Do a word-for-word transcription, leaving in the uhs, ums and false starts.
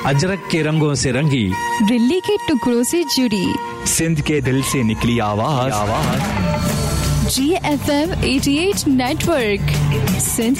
अजरक के रंगों से रंगी, दिल्ली के टुकड़ों से जुड़ी, सिंध के दिल से निकली आवाज, जी एफ एम अठासी नेटवर्क, सिंध